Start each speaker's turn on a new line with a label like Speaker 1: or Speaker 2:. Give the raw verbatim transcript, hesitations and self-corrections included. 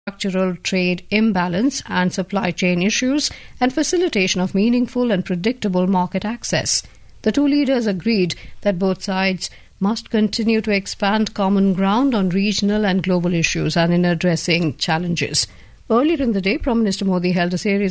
Speaker 1: structural trade imbalance and supply chain issues, and facilitation of meaningful and predictable market access. The two leaders agreed that both sides must continue to expand common ground on regional and global issues and in addressing challenges. Earlier in the day, Prime Minister Modi held a series